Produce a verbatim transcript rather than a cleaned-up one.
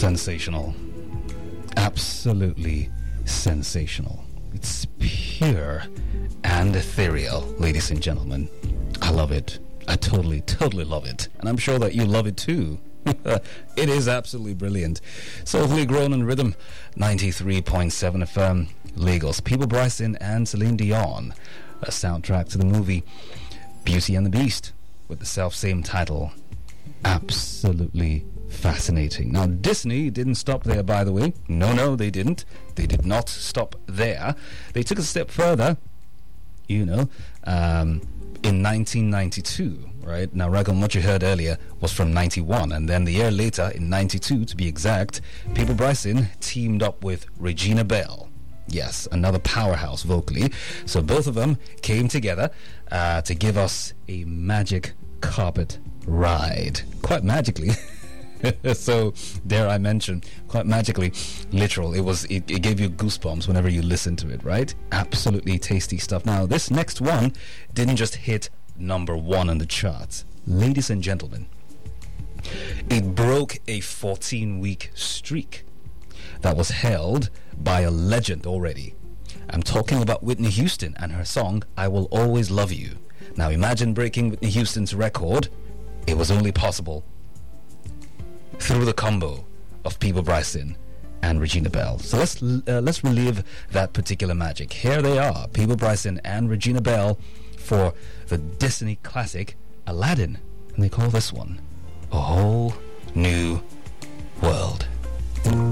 Sensational. Absolutely sensational. It's pure and ethereal, ladies and gentlemen. I love it. I totally, totally love it. And I'm sure that you love it too. It is absolutely brilliant. Soulfully grown in rhythm, ninety-three point seven F M, Lagos. People Bryson and Celine Dion. A soundtrack to the movie Beauty and the Beast with the self-same title. Absolutely fascinating. Now, Disney didn't stop there, by the way. No, no, they didn't. They did not stop there. They took a step further, you know, um, in nineteen ninety-two, right? Now, Ragam, what you heard earlier was from ninety-one, and then the year later, in ninety-two, to be exact, People Bryson teamed up with Regina Belle. Yes, another powerhouse vocally. So both of them came together uh, to give us a magic carpet ride. Quite magically. So, dare I mention, quite magically, literal. It was. It, it gave you goosebumps whenever you listened to it, right? Absolutely tasty stuff. Now, this next one didn't just hit number one on the charts. Ladies and gentlemen, it broke a fourteen-week streak that was held by a legend already. I'm talking about Whitney Houston and her song, I Will Always Love You. Now, imagine breaking Whitney Houston's record. It was only possible through the combo of People Bryson and Regina Belle. So let's uh, let's relive that particular magic. Here they are, People Bryson and Regina Belle for the Disney classic Aladdin, and they call this one A Whole New World.